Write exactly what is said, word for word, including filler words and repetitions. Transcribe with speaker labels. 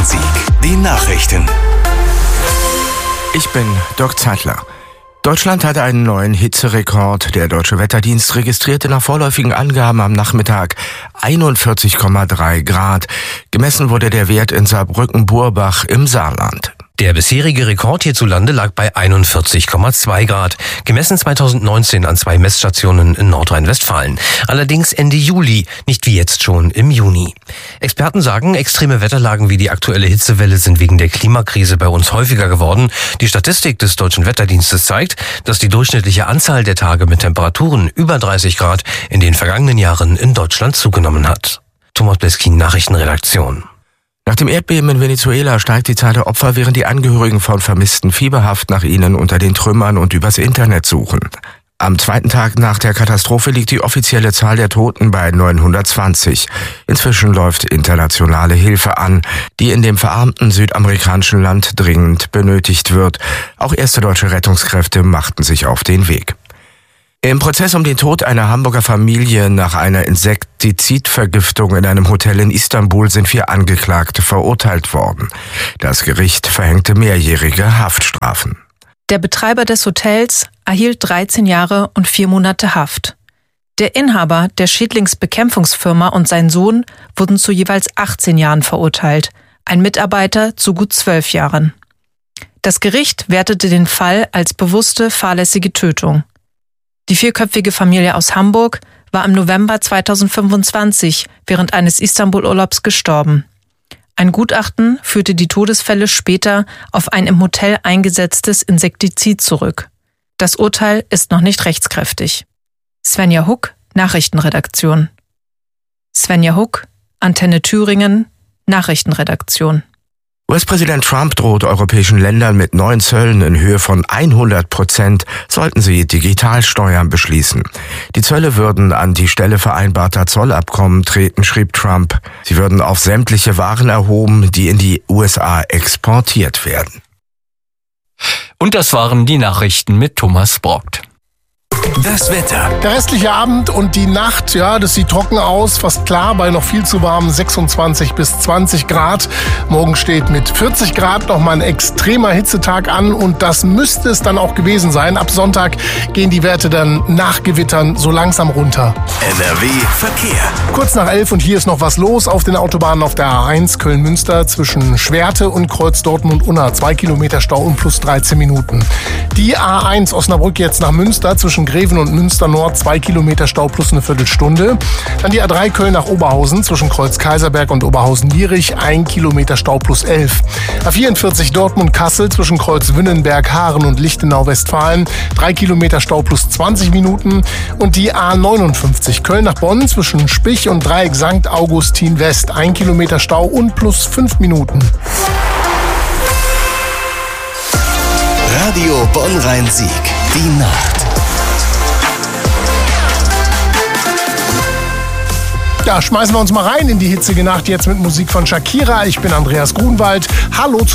Speaker 1: Bonn-Rhein-Sieg. Die Nachrichten.
Speaker 2: Ich bin Dirk Zeitler. Deutschland hatte einen neuen Hitzerekord. Der Deutsche Wetterdienst registrierte nach vorläufigen Angaben am Nachmittag einundvierzig Komma drei Grad. Gemessen wurde der Wert in Saarbrücken-Burbach im Saarland.
Speaker 3: Der bisherige Rekord hierzulande lag bei einundvierzig Komma zwei Grad, gemessen zweitausendneunzehn an zwei Messstationen in Nordrhein-Westfalen. Allerdings Ende Juli, nicht wie jetzt schon im Juni. Experten sagen, extreme Wetterlagen wie die aktuelle Hitzewelle sind wegen der Klimakrise bei uns häufiger geworden. Die Statistik des Deutschen Wetterdienstes zeigt, dass die durchschnittliche Anzahl der Tage mit Temperaturen über dreißig Grad in den vergangenen Jahren in Deutschland zugenommen hat. Thomas Bleskin, Nachrichtenredaktion.
Speaker 2: Nach dem Erdbeben in Venezuela steigt die Zahl der Opfer, während die Angehörigen von Vermissten fieberhaft nach ihnen unter den Trümmern und übers Internet suchen. Am zweiten Tag nach der Katastrophe liegt die offizielle Zahl der Toten bei neunhundertzwanzig. Inzwischen läuft internationale Hilfe an, die in dem verarmten südamerikanischen Land dringend benötigt wird. Auch erste deutsche Rettungskräfte machten sich auf den Weg. Im Prozess um den Tod einer Hamburger Familie nach einer Insektizidvergiftung in einem Hotel in Istanbul sind vier Angeklagte verurteilt worden. Das Gericht verhängte mehrjährige Haftstrafen.
Speaker 4: Der Betreiber des Hotels erhielt dreizehn Jahre und vier Monate Haft. Der Inhaber der Schädlingsbekämpfungsfirma und sein Sohn wurden zu jeweils achtzehn Jahren verurteilt, ein Mitarbeiter zu gut zwölf Jahren. Das Gericht wertete den Fall als bewusste, fahrlässige Tötung. Die vierköpfige Familie aus Hamburg war im November zweitausendfünfundzwanzig während eines Istanbul-Urlaubs gestorben. Ein Gutachten führte die Todesfälle später auf ein im Hotel eingesetztes Insektizid zurück. Das Urteil ist noch nicht rechtskräftig. Svenja Huck, Nachrichtenredaktion. Svenja Huck, Antenne Thüringen, Nachrichtenredaktion.
Speaker 2: U S-Präsident Trump droht europäischen Ländern mit neuen Zöllen in Höhe von hundert Prozent, sollten sie Digitalsteuern beschließen. Die Zölle würden an die Stelle vereinbarter Zollabkommen treten, schrieb Trump. Sie würden auf sämtliche Waren erhoben, die in die U S A exportiert werden.
Speaker 5: Und das waren die Nachrichten mit Thomas Brockt.
Speaker 1: Das Wetter.
Speaker 6: Der restliche Abend und die Nacht, ja, das sieht trocken aus, fast klar bei noch viel zu warmen sechsundzwanzig bis zwanzig Grad. Morgen steht mit vierzig Grad nochmal ein extremer Hitzetag an und das müsste es dann auch gewesen sein. Ab Sonntag gehen die Werte dann nach Gewittern so langsam runter.
Speaker 1: N R W Verkehr.
Speaker 6: Kurz nach elf und hier ist noch was los auf den Autobahnen auf der A eins Köln-Münster zwischen Schwerte und Kreuz Dortmund-Unna. Zwei Kilometer Stau und plus dreizehn Minuten. Die A eins Osnabrück jetzt nach Münster zwischen Greven und Münster Nord, zwei Kilometer Stau plus eine Viertelstunde. Dann die A drei Köln nach Oberhausen zwischen Kreuz Kaiserberg und Oberhausen-Lierich, ein Kilometer Stau plus elf. A vierundvierzig Dortmund-Kassel zwischen Kreuz Wünnenberg, Haaren und Lichtenau-Westfalen, drei Kilometer Stau plus zwanzig Minuten. Und die A neunundfünfzig Köln nach Bonn zwischen Spich und Dreieck Sankt Augustin West, ein Kilometer Stau und plus fünf Minuten.
Speaker 1: Radio Bonn-Rhein-Sieg. Die Nacht.
Speaker 6: Ja, schmeißen wir uns mal rein in die hitzige Nacht jetzt mit Musik von Shakira. Ich bin Andreas Grunwald. Hallo.